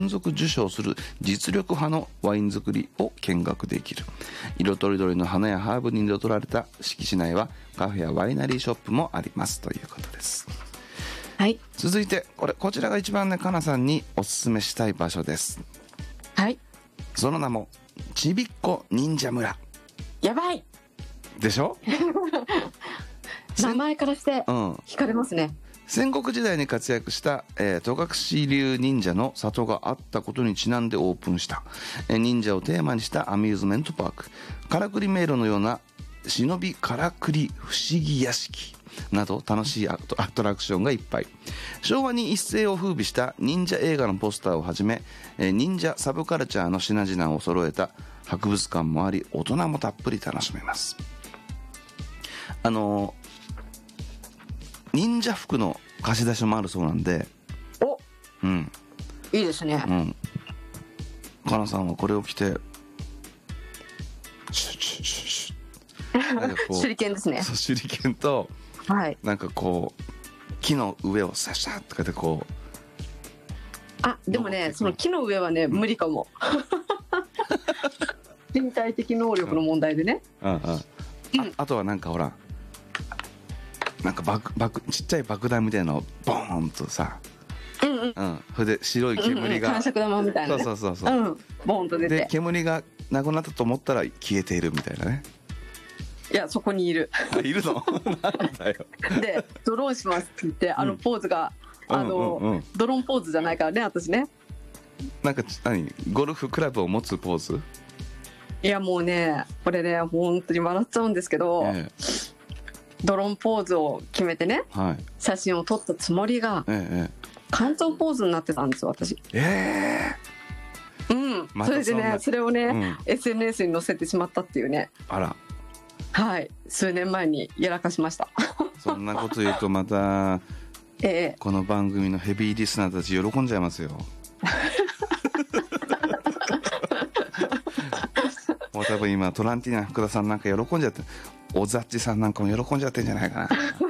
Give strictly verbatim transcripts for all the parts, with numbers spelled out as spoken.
続受賞する実力派のワイン作りを見学できる。色とりどりの花やハーブに彩られた敷地内はカフェやワイナリーショップもありますということです。 はい、 続いてこれこちらが一番ねかなさんにおすすめしたい場所です。 はい、 その名もちびっこ忍者村。 やばいでしょ名前からして惹かれますね、うん、 戦国時代に活躍した、えー、戸隠流忍者の里があったことにちなんでオープンした、えー、忍者をテーマにしたアミューズメントパーク。からくり迷路のような忍びからくり不思議屋敷など楽しいアトラクションがいっぱい。昭和に一世を風靡した忍者映画のポスターをはじめ、えー、忍者サブカルチャーの品々を揃えた博物館もあり、大人もたっぷり楽しめます。あのー、忍者服の貸し出しもあるそうなんで、 お、 うん、 いいですね。 うん。かなさんはこれを着てシュッシュッシュッシュッ手裏剣ですね。 そう、手裏剣と、 はい、 なんかこう木の上をサシャッとかでこう。 あ、でもね、その木の上はね、うん、無理かも。身体的能力の問題でね。 うんうん。あ、あとはなんかほら、なんか爆爆ちっちゃい爆弾みたいなのをボーンとさ、 うんうん、 うん、それで白い煙が、うんうん、 感触玉みたいな、ね、 そうそうそうそう、 うん、ボーンと出て、 で煙がなくなったと思ったら消えているみたいなね。 いや、そこにいる。 いるの？なんだよ。 で、ドローンしますって言って、あのポーズが、うん、あの、うんうんうん、ドローンポーズじゃないからね、私ね。 なんか何、ゴルフクラブを持つポーズ？ いや、もうね、これね、本当に笑っちゃうんですけど、ええ、ドローンポーズを決めてね、はい、写真を撮ったつもりが、ええ、館長ポーズになってたんですよ、私。 ええー、うん、ま、それでね、それをね、うん、エスエヌエス に載せてしまったっていうね。 あら。 はい、数年前にやらかしました。 そんなこと言うとまた、ええ、この番組のヘビーリスナーたち喜んじゃいますよ。もう多分今トランティーナ福田さんなんか喜んじゃって、おざっちさんなんかも喜んじゃってんじゃないかな。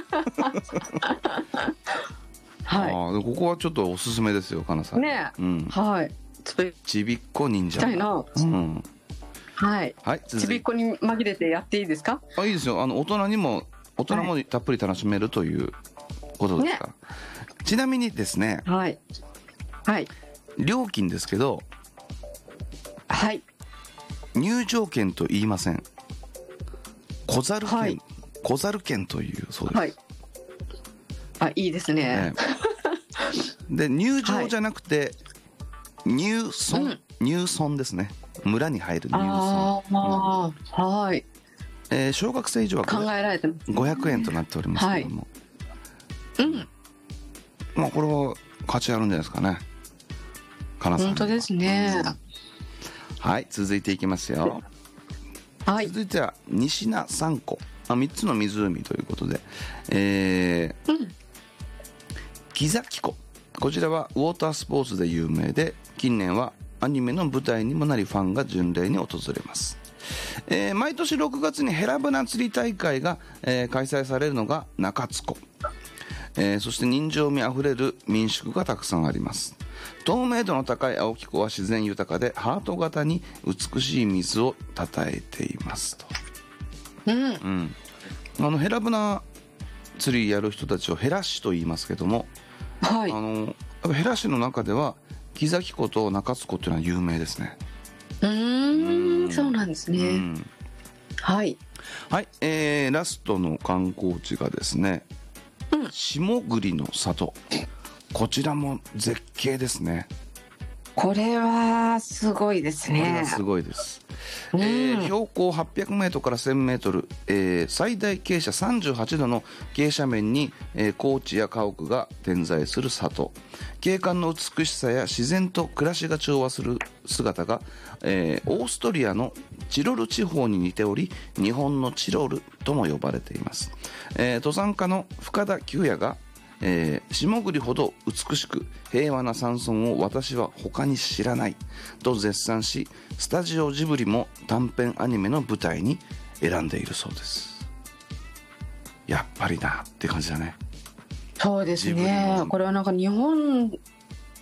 はい、あ、ここはちょっとおすすめですよ、かなさんね、うん、はい、ちょっとちびっこ忍者したいな、うん、はい、 はい、 ちびっこに紛れてやっていいですか？ あ、いいですよ。あの大人にも大人もたっぷり楽しめるということですから、ね、ちなみにですね、 はいはい、 料金ですけど、 はい、 入場券と言いません。小猿券、はい、小猿券というそうです。はい、 あ、いいですね。 ね、で、入場じゃなくて、はい、入村、うん、入村ですね。村に入る入村。ああ、うん、はい。 えー、小学生以上は考えられてます、 ごひゃくえんとなっておりますけども、 はい、うん、 まあこれは価値あるんじゃないですかね。かなさん。 本当ですね。 はい、続いていきますよ。 はい、 続いては西名三湖、あ、みっつの湖ということで、えーうん、木崎湖、こちらはウォータースポーツで有名で、近年はアニメの舞台にもなりファンが巡礼に訪れます。えー、毎年ろくがつにヘラブナ釣り大会が、えー、開催されるのが中津湖、えー、そして人情味あふれる民宿がたくさんあります。透明度の高い青木湖は自然豊かでハート型に美しい水をたたえていますと、うんうん、あのヘラブナ釣りやる人たちをヘラ市と言いますけども、はい、あのヘラ市の中では木崎湖と中津湖っていうのは有名ですね。 うーん、そうなんですね。うん、はい、 はい、えー、ラストの観光地がですね、うん、下栗の里、こちらも絶景ですね。 これはすごいですね。 これはすごいです、うん、えー、標高はっぴゃくメートルからせんメートル、えー、最大傾斜さんじゅうはちどの傾斜面に、えー、高地や家屋が点在する里。景観の美しさや自然と暮らしが調和する姿が、えー、オーストリアのチロル地方に似ており、日本のチロルとも呼ばれています。えー、登山家の深田久也が、えー、下栗ほど美しく平和な山村を私は他に知らないと絶賛し、スタジオジブリも短編アニメの舞台に選んでいるそうです。やっぱりなって感じだね。 そうですね。これはなんか日本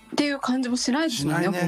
っていう感じもしないですよね。